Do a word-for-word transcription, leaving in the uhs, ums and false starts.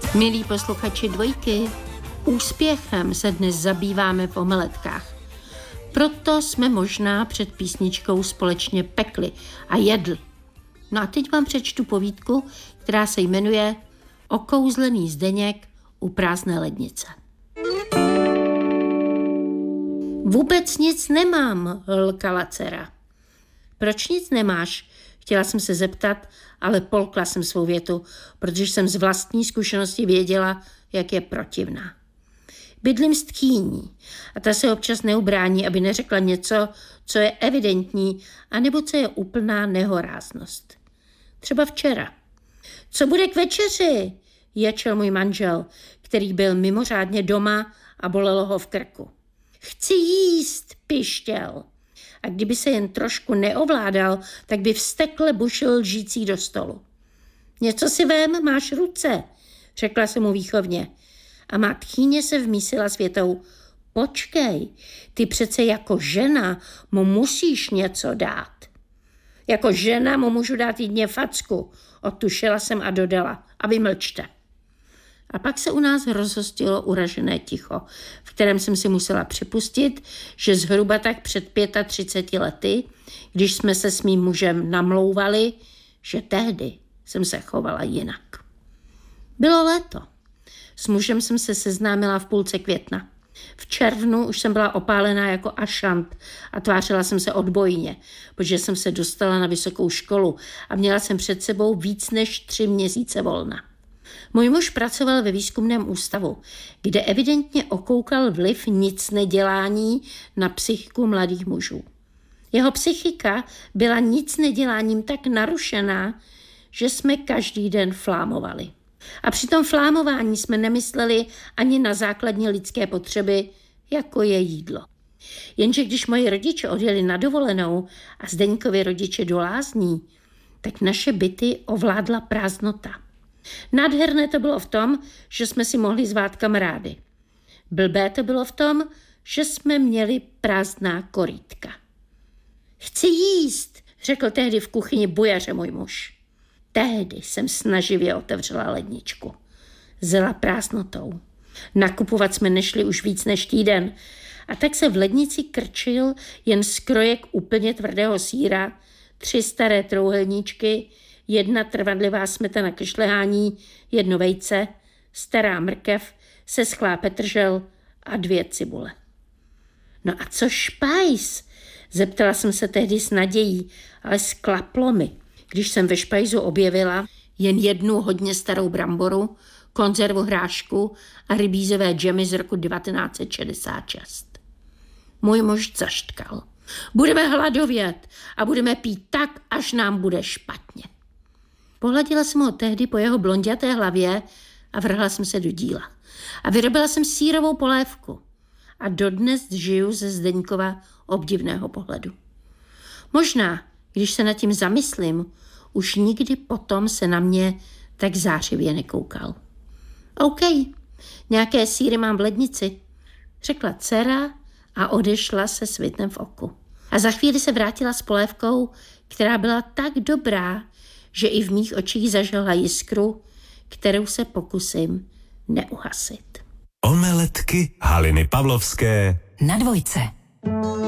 Milí posluchači Dvojky, úspěchem se dnes zabýváme v omeletkách. Proto jsme možná před písničkou společně pekli a jedli. No a teď vám přečtu povídku, která se jmenuje Okouzlený Zdeněk u prázdné lednice. Vůbec nic nemám, lkala dcera. Proč nic nemáš? Chtěla jsem se zeptat, ale polkla jsem svou větu, protože jsem z vlastní zkušenosti věděla, jak je protivná. Bydlím s tchýní a ta se občas neubrání, aby neřekla něco, co je evidentní, anebo co je úplná nehoráznost. Třeba včera. Co bude k večeři? Ječel můj manžel, který byl mimořádně doma a bolelo ho v krku. Chci jíst, pištěl. A kdyby se jen trošku neovládal, tak by vztekle bušil lžící do stolu. Něco si vem, máš ruce, řekla se mu výchovně. A má tchýně se vmísila s větou, počkej, ty přece jako žena mu musíš něco dát. Jako žena mu můžu dát jedně facku, odtušila jsem a dodala, a vy mlčte. A pak se u nás rozhostilo uražené ticho, v kterém jsem si musela připustit, že zhruba tak před třiceti pěti lety, když jsme se s mým mužem namlouvali, že tehdy jsem se chovala jinak. Bylo léto. S mužem jsem se seznámila v půlce května. V červnu už jsem byla opálená jako ašant a tvářila jsem se odbojně, protože jsem se dostala na vysokou školu a měla jsem před sebou víc než tři měsíce volna. Můj muž pracoval ve výzkumném ústavu, kde evidentně okoukal vliv nic nedělání na psychiku mladých mužů. Jeho psychika byla nic neděláním tak narušená, že jsme každý den flámovali. A při tom flámování jsme nemysleli ani na základní lidské potřeby, jako je jídlo. Jenže když moji rodiče odjeli na dovolenou a Zdeňkovi rodiče do lázní, tak naše byty ovládla prázdnota. Nádherné to bylo v tom, že jsme si mohli zvát kamarády. Blbé to bylo v tom, že jsme měli prázdná korýtka. Chci jíst, řekl tehdy v kuchyni bujaře můj muž. Tehdy jsem snaživě otevřela ledničku. Zela prázdnotou. Nakupovat jsme nešli už víc než týden a tak se v lednici krčil jen skrojek úplně tvrdého sýra, tři staré trouhelníčky, jedna trvanlivá smetana ke šlehání, jedno vejce, stará mrkev, seschlá petržel a dvě cibule. No a co špajs? Zeptala jsem se tehdy s nadějí, ale sklaplo mi, když jsem ve špajzu objevila jen jednu hodně starou bramboru, konzervu hrášku a rybízové džemy z roku devatenáct set šedesát šest. Můj muž zaštkal. Budeme hladovět a budeme pít tak, až nám bude špatně. Pohladila jsem ho tehdy po jeho blonděté hlavě a vrhla jsem se do díla. A vyrobila jsem sýrovou polévku. A dodnes žiju ze Zdeňkova obdivného pohledu. Možná, když se nad tím zamyslím, už nikdy potom se na mě tak zářivě nekoukal. OK, nějaké sýry mám v lednici, řekla dcera a odešla se svitem v oku. A za chvíli se vrátila s polévkou, která byla tak dobrá, že i v mých očích zažehla jiskru, kterou se pokusím neuhasit. Omeletky Haliny Pavlovské na Dvojce.